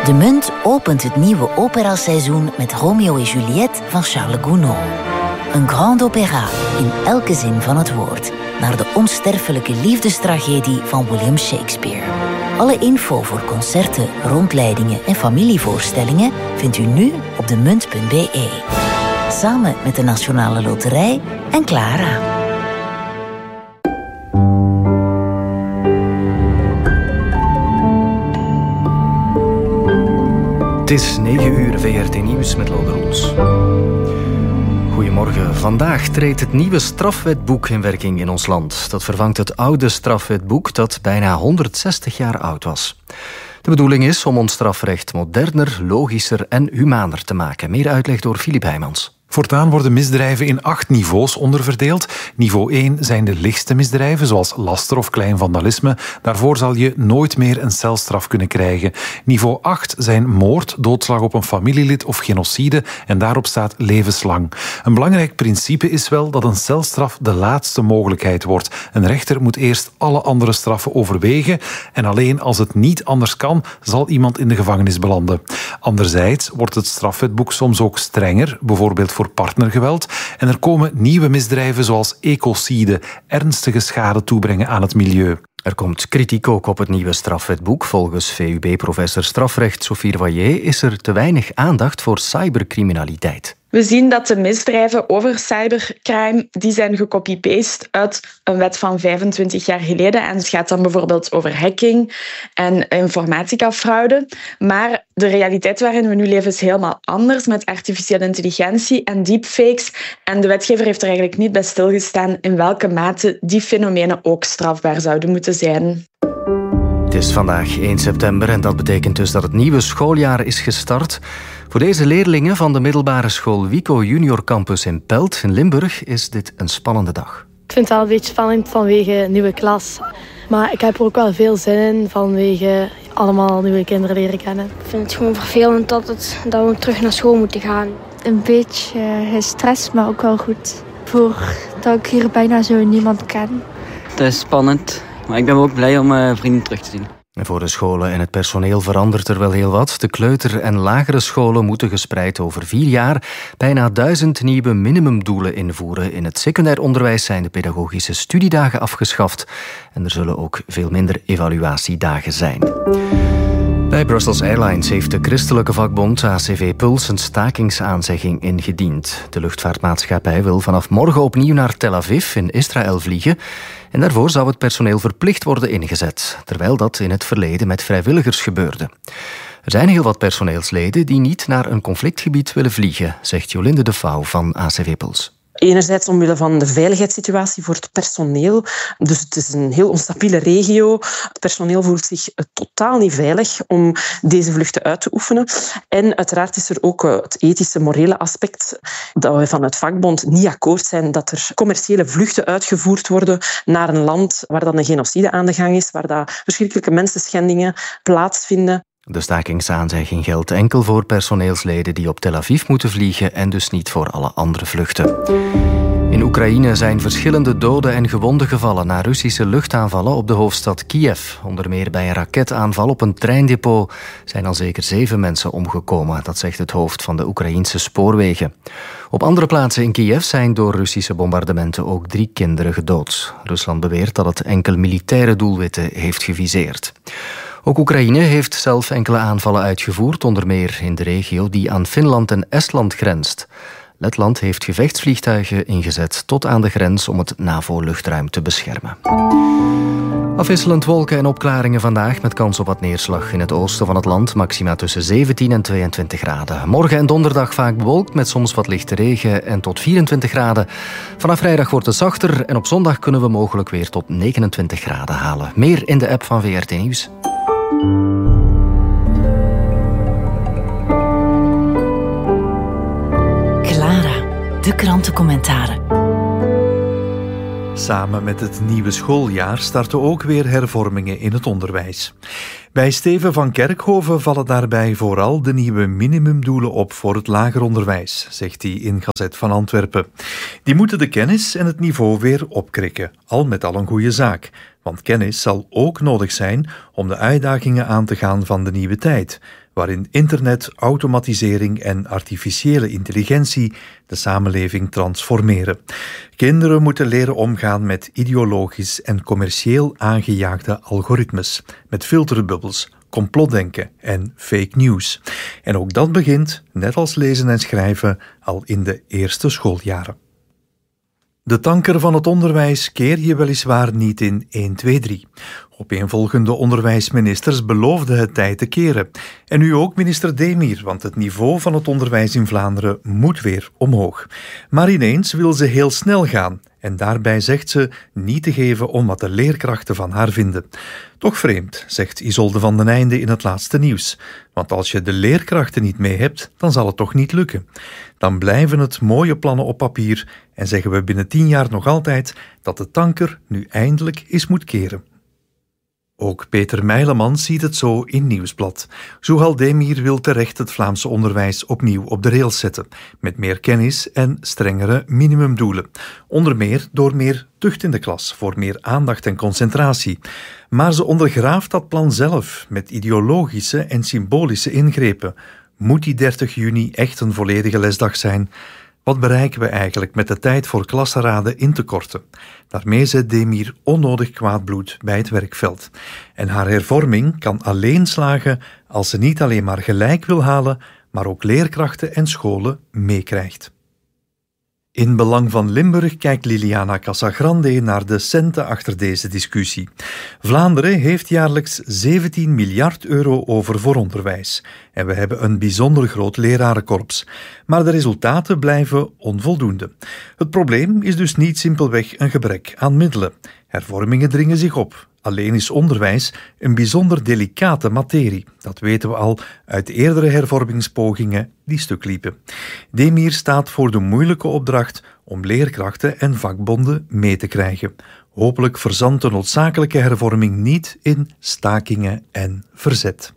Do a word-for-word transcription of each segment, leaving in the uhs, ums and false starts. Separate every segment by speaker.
Speaker 1: De Munt opent het nieuwe operaseizoen met Romeo en Juliette van Charles Gounod. Een grand opéra in elke zin van het woord, naar de onsterfelijke liefdestragedie van William Shakespeare. Alle info voor concerten, rondleidingen en familievoorstellingen vindt u nu op de munt punt b e. Samen met de Nationale Loterij en Clara.
Speaker 2: Het is negen uur, V R T Nieuws met Lode Roels. Goedemorgen. Vandaag treedt het nieuwe strafwetboek in werking in ons land. Dat vervangt het oude strafwetboek dat bijna honderdzestig jaar oud was. De bedoeling is om ons strafrecht moderner, logischer en humaner te maken. Meer uitleg door Filip Heijmans.
Speaker 3: Voortaan worden misdrijven in acht niveaus onderverdeeld. Niveau één zijn de lichtste misdrijven, zoals laster of klein vandalisme. Daarvoor zal je nooit meer een celstraf kunnen krijgen. Niveau acht zijn moord, doodslag op een familielid of genocide en daarop staat levenslang. Een belangrijk principe is wel dat een celstraf de laatste mogelijkheid wordt. Een rechter moet eerst alle andere straffen overwegen en alleen als het niet anders kan, zal iemand in de gevangenis belanden. Anderzijds wordt het strafwetboek soms ook strenger, bijvoorbeeld voor partnergeweld. En er komen nieuwe misdrijven zoals ecocide, ernstige schade toebrengen aan het milieu.
Speaker 2: Er komt kritiek ook op het nieuwe strafwetboek. Volgens V U B-professor strafrecht Sophie Royer is er te weinig aandacht voor cybercriminaliteit.
Speaker 4: We zien dat de misdrijven over cybercrime die zijn gecopy-paste uit een wet van vijfentwintig jaar geleden. En het gaat dan bijvoorbeeld over hacking en informatica-fraude. Maar de realiteit waarin we nu leven is helemaal anders met artificiële intelligentie en deepfakes. En de wetgever heeft er eigenlijk niet bij stilgestaan in welke mate die fenomenen ook strafbaar zouden moeten zijn.
Speaker 2: Het is vandaag één september en dat betekent dus dat het nieuwe schooljaar is gestart. Voor deze leerlingen van de middelbare school Wico Junior Campus in Pelt in Limburg is dit een spannende dag.
Speaker 5: Ik vind het wel een beetje spannend vanwege nieuwe klas. Maar ik heb er ook wel veel zin in vanwege allemaal nieuwe kinderen leren kennen.
Speaker 6: Ik vind het gewoon vervelend dat, het, dat we terug naar school moeten gaan.
Speaker 7: Een beetje gestrest, maar ook wel goed. Voordat ik hier bijna zo niemand ken.
Speaker 8: Het is spannend, maar ik ben ook blij om uh, vrienden terug te zien.
Speaker 2: En voor de scholen en het personeel verandert er wel heel wat. De kleuter- en lagere scholen moeten gespreid over vier jaar bijna duizend nieuwe minimumdoelen invoeren. In het secundair onderwijs zijn de pedagogische studiedagen afgeschaft. En er zullen ook veel minder evaluatiedagen zijn. Bij Brussels Airlines heeft de christelijke vakbond A C V Puls een stakingsaanzegging ingediend. De luchtvaartmaatschappij wil vanaf morgen opnieuw naar Tel Aviv in Israël vliegen. En daarvoor zou het personeel verplicht worden ingezet, terwijl dat in het verleden met vrijwilligers gebeurde. Er zijn heel wat personeelsleden die niet naar een conflictgebied willen vliegen, zegt Jolinde de Vouw van A C V Puls.
Speaker 9: Enerzijds omwille van de veiligheidssituatie voor het personeel. Dus het is een heel onstabiele regio. Het personeel voelt zich totaal niet veilig om deze vluchten uit te oefenen. En uiteraard is er ook het ethische, morele aspect dat we van het vakbond niet akkoord zijn dat er commerciële vluchten uitgevoerd worden naar een land waar dan een genocide aan de gang is, waar dat verschrikkelijke mensenschendingen plaatsvinden.
Speaker 2: De stakingsaanzegging geldt enkel voor personeelsleden die op Tel Aviv moeten vliegen en dus niet voor alle andere vluchten. In Oekraïne zijn verschillende doden en gewonden gevallen na Russische luchtaanvallen op de hoofdstad Kiev. Onder meer bij een raketaanval op een treindepot zijn al zeker zeven mensen omgekomen. Dat zegt het hoofd van de Oekraïense spoorwegen. Op andere plaatsen in Kiev zijn door Russische bombardementen ook drie kinderen gedood. Rusland beweert dat het enkel militaire doelwitten heeft geviseerd. Ook Oekraïne heeft zelf enkele aanvallen uitgevoerd, onder meer in de regio die aan Finland en Estland grenst. Letland heeft gevechtsvliegtuigen ingezet tot aan de grens om het NAVO-luchtruim te beschermen. Afwisselend wolken en opklaringen vandaag met kans op wat neerslag in het oosten van het land. Maxima tussen zeventien en tweeëntwintig graden. Morgen en donderdag vaak bewolkt met soms wat lichte regen en tot vierentwintig graden. Vanaf vrijdag wordt het zachter en op zondag kunnen we mogelijk weer tot negenentwintig graden halen. Meer in de app van V R T Nieuws.
Speaker 1: Clara, de krantencommentaren.
Speaker 10: Samen met het nieuwe schooljaar starten ook weer hervormingen in het onderwijs. Bij Steven van Kerkhoven vallen daarbij vooral de nieuwe minimumdoelen op voor het lager onderwijs, zegt hij in Gazet van Antwerpen. Die moeten de kennis en het niveau weer opkrikken, al met al een goede zaak. Want kennis zal ook nodig zijn om de uitdagingen aan te gaan van de nieuwe tijd. waarin internet, automatisering en artificiële intelligentie de samenleving transformeren. Kinderen moeten leren omgaan met ideologisch en commercieel aangejaagde algoritmes, met filterbubbels, complotdenken en fake news. En ook dat begint, net als lezen en schrijven, al in de eerste schooljaren. De tanker van het onderwijs keer je weliswaar niet in één, twee, drie. Opeenvolgende onderwijsministers beloofden het tijd te keren. En nu ook minister Demir, want het niveau van het onderwijs in Vlaanderen moet weer omhoog. Maar ineens wil ze heel snel gaan. En daarbij zegt ze niet te geven om wat de leerkrachten van haar vinden. Toch vreemd, zegt Isolde van den Einde in het laatste nieuws. Want als je de leerkrachten niet mee hebt, dan zal het toch niet lukken. Dan blijven het mooie plannen op papier en zeggen we binnen tien jaar nog altijd dat de tanker nu eindelijk eens moet keren. Ook Peter Meilemans ziet het zo in Nieuwsblad. Zuhal Demir wil terecht het Vlaamse onderwijs opnieuw op de rails zetten, met meer kennis en strengere minimumdoelen. Onder meer door meer tucht in de klas, voor meer aandacht en concentratie. Maar ze ondergraaft dat plan zelf, met ideologische en symbolische ingrepen. Moet die dertig juni echt een volledige lesdag zijn? Wat bereiken we eigenlijk met de tijd voor klassenraden in te korten? Daarmee zet Demir onnodig kwaad bloed bij het werkveld. En haar hervorming kan alleen slagen als ze niet alleen maar gelijk wil halen, maar ook leerkrachten en scholen meekrijgt. In Belang van Limburg kijkt Liliana Casagrande naar de centen achter deze discussie. Vlaanderen heeft jaarlijks zeventien miljard euro over voor onderwijs. En we hebben een bijzonder groot lerarenkorps. Maar de resultaten blijven onvoldoende. Het probleem is dus niet simpelweg een gebrek aan middelen. Hervormingen dringen zich op. Alleen is onderwijs een bijzonder delicate materie. Dat weten we al uit eerdere hervormingspogingen die stuk liepen. Demir staat voor de moeilijke opdracht om leerkrachten en vakbonden mee te krijgen. Hopelijk verzandt de noodzakelijke hervorming niet in stakingen en verzet.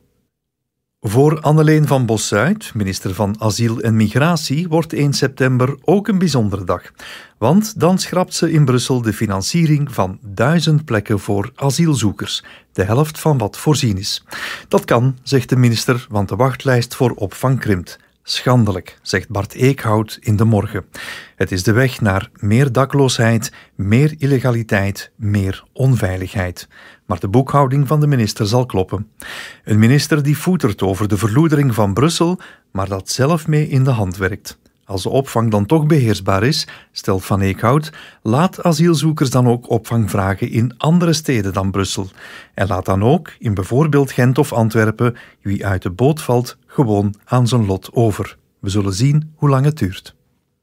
Speaker 10: Voor Anneleen van Bossuit, minister van Asiel en Migratie, wordt één september ook een bijzondere dag. Want dan schrapt ze in Brussel de financiering van duizend plekken voor asielzoekers, de helft van wat voorzien is. Dat kan, zegt de minister, want de wachtlijst voor opvang krimpt. Schandelijk, zegt Bart Eekhout in De Morgen. Het is de weg naar meer dakloosheid, meer illegaliteit, meer onveiligheid. Maar de boekhouding van de minister zal kloppen. Een minister die voetert over de verloedering van Brussel, maar dat zelf mee in de hand werkt. Als de opvang dan toch beheersbaar is, stelt Van Eekhout, laat asielzoekers dan ook opvang vragen in andere steden dan Brussel. En laat dan ook, in bijvoorbeeld Gent of Antwerpen, wie uit de boot valt, gewoon aan zijn lot over. We zullen zien hoe lang het duurt.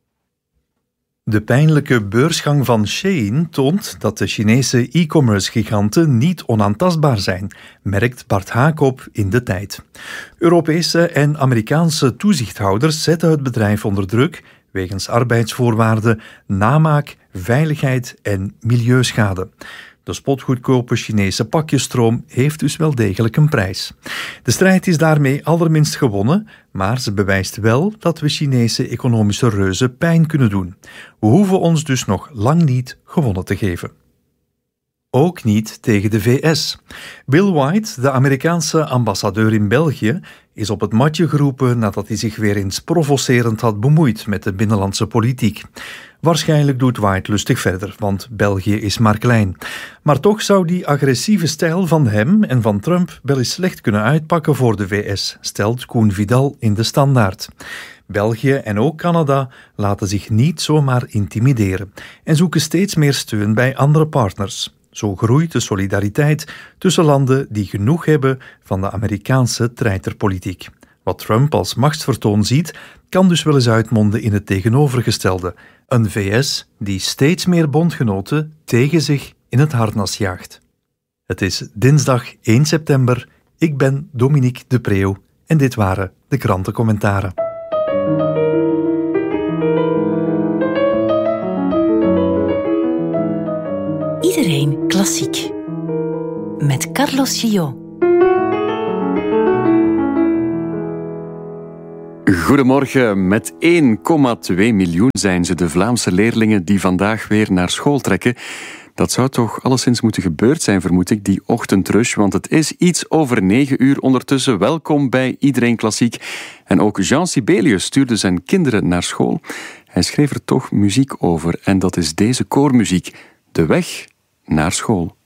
Speaker 10: De pijnlijke beursgang van Shein toont dat de Chinese e-commerce-giganten niet onaantastbaar zijn, merkt Bart Haak op in De Tijd. Europese en Amerikaanse toezichthouders zetten het bedrijf onder druk wegens arbeidsvoorwaarden, namaak, veiligheid en milieuschade. De spotgoedkope Chinese pakjesstroom heeft dus wel degelijk een prijs. De strijd is daarmee allerminst gewonnen, maar ze bewijst wel dat we Chinese economische reuzen pijn kunnen doen. We hoeven ons dus nog lang niet gewonnen te geven. Ook niet tegen de V S. Bill White, de Amerikaanse ambassadeur in België, is op het matje geroepen nadat hij zich weer eens provocerend had bemoeid met de binnenlandse politiek. Waarschijnlijk doet White lustig verder, want België is maar klein. Maar toch zou die agressieve stijl van hem en van Trump wel eens slecht kunnen uitpakken voor de V S, stelt Koen Vidal in De Standaard. België en ook Canada laten zich niet zomaar intimideren en zoeken steeds meer steun bij andere partners. Zo groeit de solidariteit tussen landen die genoeg hebben van de Amerikaanse treiterpolitiek. Wat Trump als machtsvertoon ziet, kan dus wel eens uitmonden in het tegenovergestelde. Een V S die steeds meer bondgenoten tegen zich in het harnas jaagt. Het is dinsdag één september. Ik ben Dominique de Preeuw en dit waren de krantencommentaren.
Speaker 1: Iedereen klassiek. Met Carlos Gillot.
Speaker 11: Goedemorgen. Met één komma twee miljoen zijn ze, de Vlaamse leerlingen die vandaag weer naar school trekken. Dat zou toch alleszins moeten gebeurd zijn, vermoed ik, die ochtendrush, want het is iets over negen uur ondertussen. Welkom bij Iedereen Klassiek. En ook Jean Sibelius stuurde zijn kinderen naar school. Hij schreef er toch muziek over en dat is deze koormuziek. De weg naar school.